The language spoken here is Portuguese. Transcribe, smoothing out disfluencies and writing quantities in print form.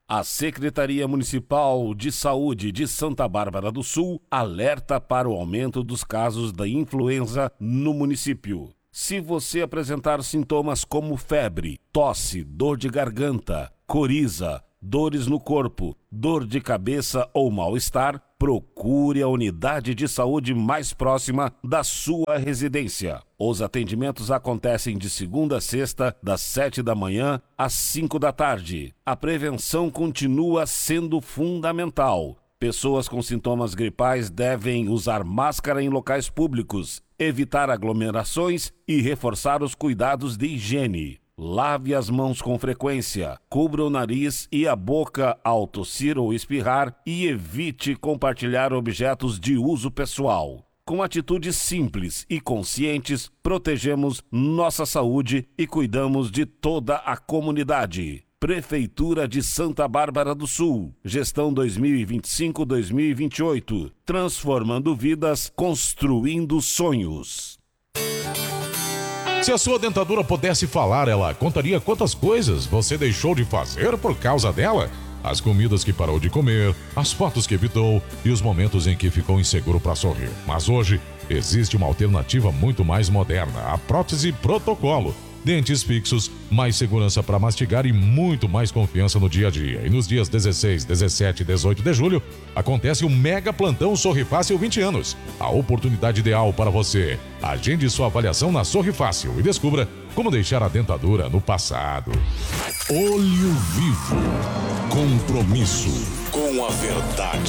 A Secretaria Municipal de Saúde de Santa Bárbara do Sul alerta para o aumento dos casos da influenza no município. Se você apresentar sintomas como febre, tosse, dor de garganta, coriza, dores no corpo, dor de cabeça ou mal-estar, procure a unidade de saúde mais próxima da sua residência. Os atendimentos acontecem de segunda a sexta, das 7 da manhã às 5 da tarde. A prevenção continua sendo fundamental. Pessoas com sintomas gripais devem usar máscara em locais públicos, evitar aglomerações e reforçar os cuidados de higiene. Lave as mãos com frequência, cubra o nariz e a boca ao tossir ou espirrar e evite compartilhar objetos de uso pessoal. Com atitudes simples e conscientes, protegemos nossa saúde e cuidamos de toda a comunidade. Prefeitura de Santa Bárbara do Sul, gestão 2025-2028, transformando vidas, construindo sonhos. Se a sua dentadura pudesse falar, ela contaria quantas coisas você deixou de fazer por causa dela? As comidas que parou de comer, as fotos que evitou e os momentos em que ficou inseguro para sorrir. Mas hoje, existe uma alternativa muito mais moderna, a prótese protocolo. Dentes fixos, mais segurança para mastigar e muito mais confiança no dia a dia. E nos dias 16, 17 e 18 de julho, acontece o Mega Plantão Sorri Fácil 20 anos. A oportunidade ideal para você. Agende sua avaliação na Sorri Fácil e descubra como deixar a dentadura no passado. Olho Vivo. Compromisso com a verdade.